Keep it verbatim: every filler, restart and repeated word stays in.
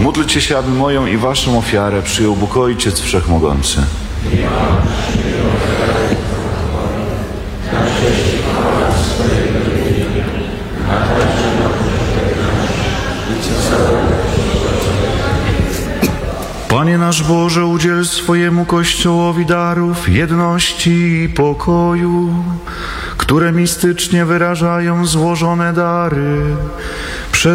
Módlcie się, aby moją i waszą ofiarę przyjął Bóg Ojciec Wszechmogący. Panie nasz Boże, udziel swojemu Kościołowi darów jedności i pokoju, które mistycznie wyrażają złożone dary,